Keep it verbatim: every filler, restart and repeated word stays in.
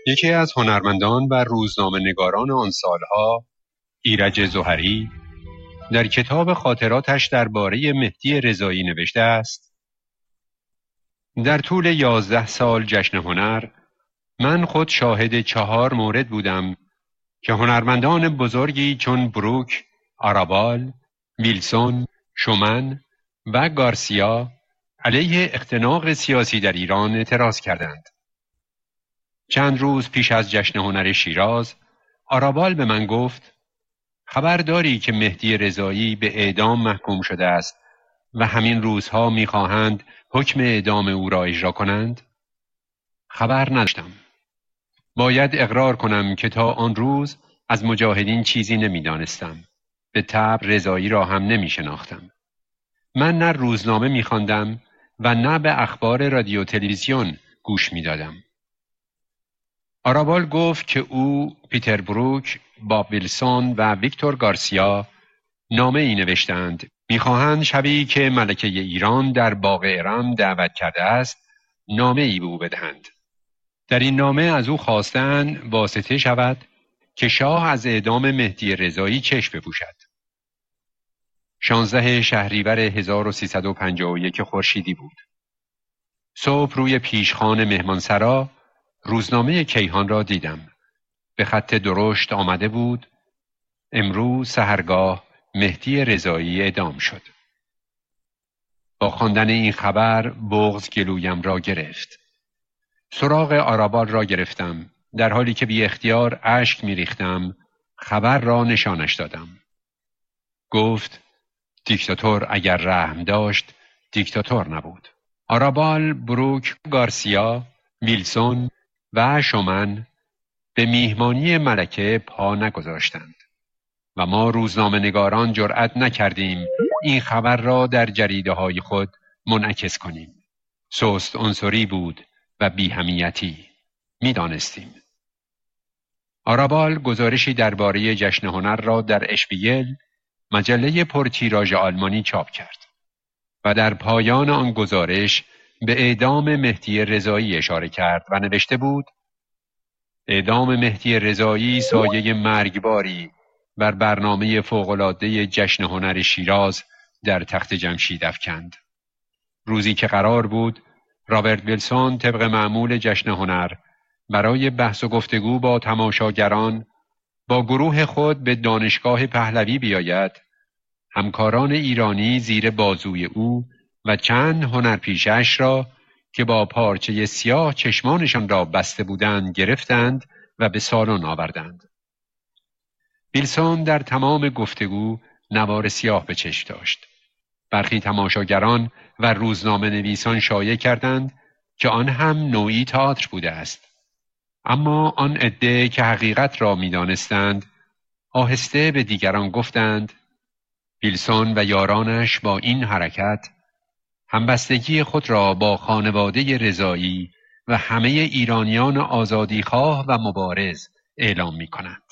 یکی از هنرمندان و روزنامه‌نگاران آن سالها، ایرج ظهری، در کتاب خاطراتش درباره مهدی رضایی نوشته است: در طول یازده سال جشن هنر، من خود شاهد چهار مورد بودم که هنرمندان بزرگی چون بروک، آرابال، ویلسون، شومن و گارسیا علیه اختناق سیاسی در ایران اعتراض کردند. چند روز پیش از جشن هنر شیراز، آرابال به من گفت: خبر داری که مهدی رضایی به اعدام محکوم شده است و همین روزها می‌خواهند حکم اعدام او را اجرا کنند؟ خبر نداشتم. باید اقرار کنم که تا آن روز از مجاهدین چیزی نمی‌دانستم. به طبع رضایی را هم نمی‌شناختم. من نه روزنامه می‌خواندم و نه به اخبار رادیو تلویزیون گوش می‌دادم. آرابال گفت که او، پیتر بروک، باب ویلسون و ویکتور گارسیا نامه ای نوشتند. میخواهند شبی که ملکه ایران در باغ ارم دعوت کرده است، نامه ای به او بدهند. در این نامه از او خواستند واسطه شود که شاه از اعدام مهدی رضایی چشم بپوشد. شانزده شهریور هزار و سیصد و پنجاه و یک خورشیدی بود. صبح روی پیشخوان مهمانسرا روزنامه کیهان را دیدم. به خط درشت آمده بود: امروز سحرگاه مهدی رضایی اعدام شد. با خواندن این خبر بغض گلویم را گرفت. سراغ آرابال را گرفتم. در حالی که بی اختیار اشک می ریختم، خبر را نشانش دادم. گفت: دیکتاتور اگر رحم داشت، دیکتاتور نبود. آرابال، بروک، گارسیا، ویلسون و شومن به میهمانی ملکه پا نگذاشتند و ما روزنامه نگاران جرأت نکردیم این خبر را در جریده های خود منعکس کنیم. سست عنصری بود و بی‌همیتی. می‌دانستیم. آرابال گزارشی درباره جشن هنر را در اشپیگل، مجله پرتیراژ آلمانی چاپ کرد و در پایان آن گزارش به اعدام مهدی رضایی اشاره کرد و نوشته بود: اعدام مهدی رضایی سایه مرگباری بر برنامه فوق‌العاده جشن هنر شیراز در تخت جمشید افکند. روزی که قرار بود رابرت ویلسون طبق معمول جشن هنر برای بحث و گفتگو با تماشاگران با گروه خود به دانشگاه پهلوی بیاید، همکاران ایرانی زیر بازوی او و چند هنرپیشه‌اش را که با پارچه سیاه چشمانشان را بسته بودند گرفتند و به سالن آوردند. ویلسون در تمام گفتگو نوار سیاه به چشم داشت. برخی تماشاگران و روزنامه نویسان شایع کردند که آن هم نوعی تئاتر بوده است. اما آن عده که حقیقت را می دانستند آهسته به دیگران گفتند: ویلسون و یارانش با این حرکت همبستگی خود را با خانواده رضایی و همه ایرانیان آزادیخواه و مبارز اعلام می کنند.